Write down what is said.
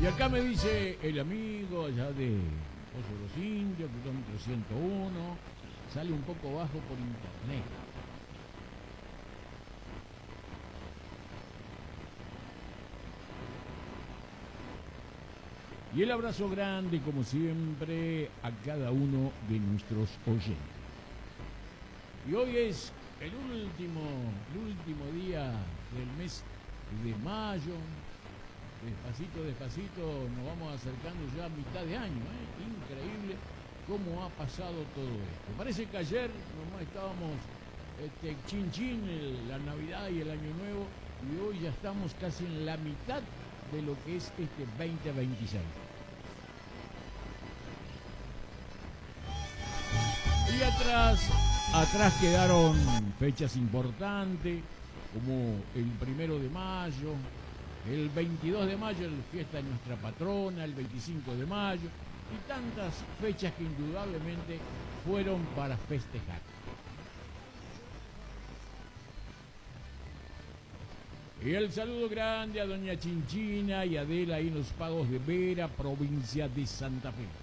Y acá me dice el amigo allá de Pozo de los Indios, kilómetro 101, sale un poco bajo por internet. Y el abrazo grande, como siempre, a cada uno de nuestros oyentes. Y hoy es el último día del mes de mayo. Despacito, despacito nos vamos acercando ya a mitad de año. Increíble cómo ha pasado todo esto. Parece que ayer nomás estábamos chin chin, la Navidad y el Año Nuevo, y hoy ya estamos casi en la mitad de lo que es este 2026. Y atrás quedaron fechas importantes, como el 1 de mayo, el 22 de mayo, la fiesta de nuestra patrona, el 25 de mayo, y tantas fechas que indudablemente fueron para festejar. Y el saludo grande a doña Chinchina y Adela ahí en los Pagos de Vera, provincia de Santa Fe.